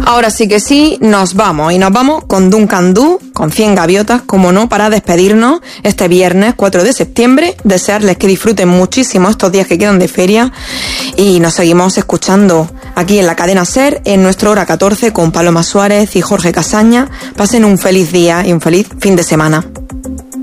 Ahora sí que sí, nos vamos. Y nos vamos con Duncan Du, con 100 gaviotas, como no, para despedirnos este viernes 4 de septiembre. Desearles que disfruten muchísimo estos días que quedan de feria. Y nos seguimos escuchando aquí en la cadena SER, en nuestra hora 14, con Paloma Suárez y Jorge Casaña. Pasen un feliz día y un feliz fin de semana.